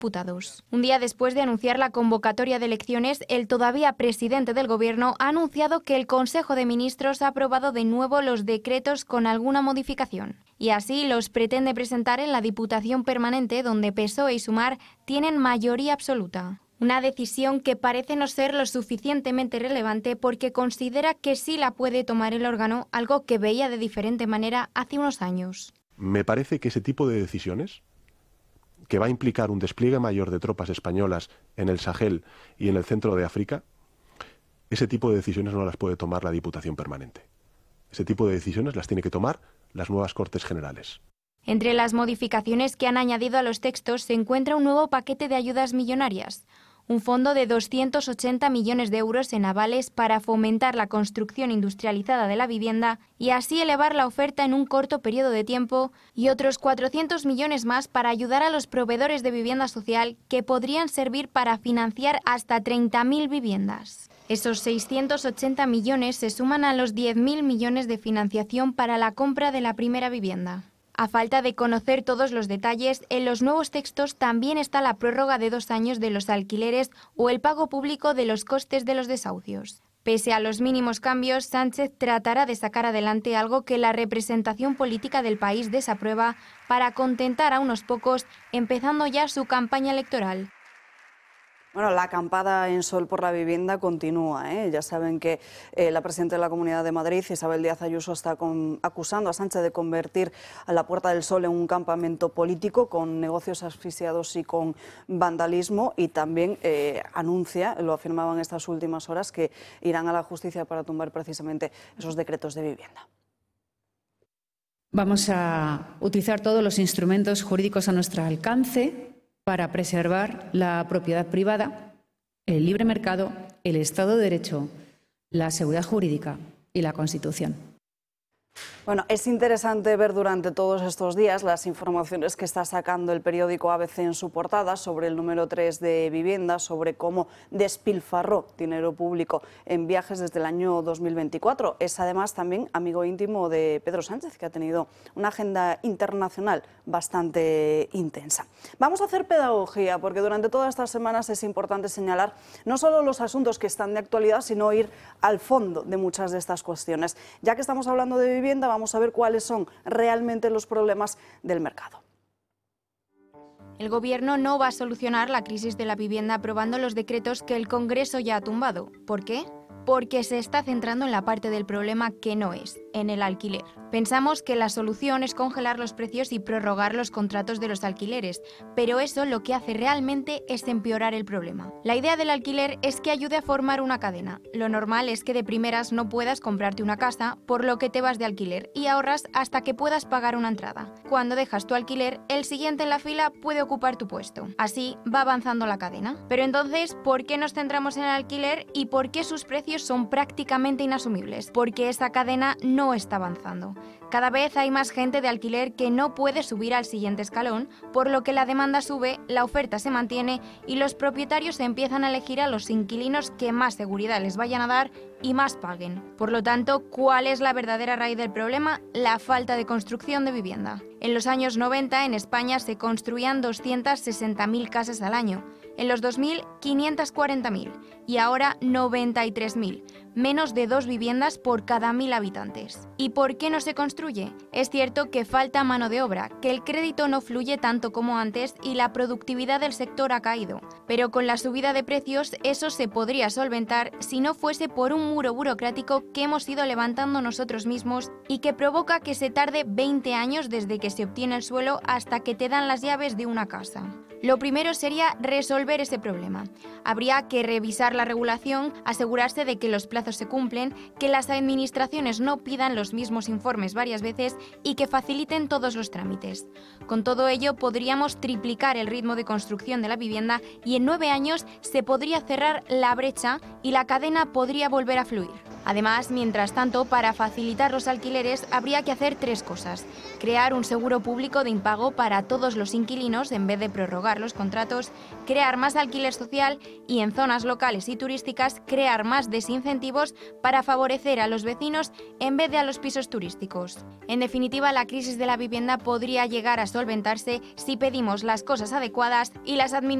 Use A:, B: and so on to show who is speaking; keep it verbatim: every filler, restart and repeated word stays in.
A: Diputados. Un día después de anunciar la convocatoria de elecciones, el todavía presidente del Gobierno ha anunciado que el Consejo de Ministros ha aprobado de nuevo los decretos con alguna modificación. Y así los pretende presentar en la Diputación Permanente, donde P S O E y Sumar tienen mayoría absoluta. Una decisión que parece no ser lo suficientemente relevante porque considera que sí la puede tomar el órgano, algo que veía de diferente manera hace unos años.
B: Me parece que ese tipo de decisiones, que va a implicar un despliegue mayor de tropas españolas en el Sahel y en el centro de África, ese tipo de decisiones no las puede tomar la Diputación Permanente. Ese tipo de decisiones las tiene que tomar las nuevas Cortes Generales.
A: Entre las modificaciones que han añadido a los textos se encuentra un nuevo paquete de ayudas millonarias. Un fondo de doscientos ochenta millones de euros en avales para fomentar la construcción industrializada de la vivienda y así elevar la oferta en un corto periodo de tiempo, y otros cuatrocientos millones más para ayudar a los proveedores de vivienda social que podrían servir para financiar hasta treinta mil viviendas. Esos seiscientos ochenta millones se suman a los diez mil millones de financiación para la compra de la primera vivienda. A falta de conocer todos los detalles, en los nuevos textos también está la prórroga de dos años de los alquileres o el pago público de los costes de los desahucios. Pese a los mínimos cambios, Sánchez tratará de sacar adelante algo que la representación política del país desaprueba para contentar a unos pocos, empezando ya su campaña electoral.
C: Bueno, la acampada en Sol por la vivienda continúa, ¿eh? Ya saben que eh, la presidenta de la Comunidad de Madrid, Isabel Díaz Ayuso, está con, acusando a Sánchez de convertir a la Puerta del Sol en un campamento político con negocios asfixiados y con vandalismo, y también eh, anuncia, lo afirmaban estas últimas horas, que irán a la justicia para tumbar precisamente esos decretos de vivienda.
D: Vamos a utilizar todos los instrumentos jurídicos a nuestro alcance para preservar la propiedad privada, el libre mercado, el Estado de Derecho, la seguridad jurídica y la Constitución.
C: Bueno, es interesante ver durante todos estos días las informaciones que está sacando el periódico A B C en su portada sobre el número tres de vivienda, sobre cómo despilfarró dinero público en viajes desde el año dos mil veinticuatro. Es además también amigo íntimo de Pedro Sánchez, que ha tenido una agenda internacional bastante intensa. Vamos a hacer pedagogía, porque durante todas estas semanas es importante señalar no solo los asuntos que están de actualidad, sino ir al fondo de muchas de estas cuestiones. Ya que estamos hablando de vivienda, vamos a ver cuáles son realmente los problemas del mercado.
A: El Gobierno no va a solucionar la crisis de la vivienda aprobando los decretos que el Congreso ya ha tumbado. ¿Por qué? Porque se está centrando en la parte del problema que no es, en el alquiler. Pensamos que la solución es congelar los precios y prorrogar los contratos de los alquileres, pero eso lo que hace realmente es empeorar el problema. La idea del alquiler es que ayude a formar una cadena. Lo normal es que de primeras no puedas comprarte una casa, por lo que te vas de alquiler y ahorras hasta que puedas pagar una entrada. Cuando dejas tu alquiler, el siguiente en la fila puede ocupar tu puesto. Así va avanzando la cadena. Pero entonces, ¿por qué nos centramos en el alquiler y por qué sus precios son prácticamente inasumibles? Porque esa cadena no está avanzando. Cada vez hay más gente de alquiler que no puede subir al siguiente escalón, por lo que la demanda sube, la oferta se mantiene y los propietarios empiezan a elegir a los inquilinos que más seguridad les vayan a dar y más paguen. Por lo tanto, ¿cuál es la verdadera raíz del problema? La falta de construcción de vivienda. En los años noventa en España se construían doscientas sesenta mil casas al año. En los dos mil, quinientas cuarenta mil y ahora noventa y tres mil, menos de dos viviendas por cada mil habitantes. ¿Y por qué no se construye? Es cierto que falta mano de obra, que el crédito no fluye tanto como antes y la productividad del sector ha caído. Pero con la subida de precios eso se podría solventar si no fuese por un muro burocrático que hemos ido levantando nosotros mismos y que provoca que se tarde veinte años desde que se obtiene el suelo hasta que te dan las llaves de una casa. Lo primero sería resolver ese problema. Habría que revisar la regulación, asegurarse de que los plazos se cumplen, que las administraciones no pidan los mismos informes varias veces y que faciliten todos los trámites. Con todo ello podríamos triplicar el ritmo de construcción de la vivienda y en nueve años se podría cerrar la brecha y la cadena podría volver a fluir. Además, mientras tanto, para facilitar los alquileres habría que hacer tres cosas. Crear un seguro público de impago para todos los inquilinos en vez de prorrogar los contratos, crear más alquiler social y en zonas locales y turísticas crear más desincentivos para favorecer a los vecinos en vez de a los pisos turísticos. En definitiva, la crisis de la vivienda podría llegar a solventarse si pedimos las cosas adecuadas y las administraciones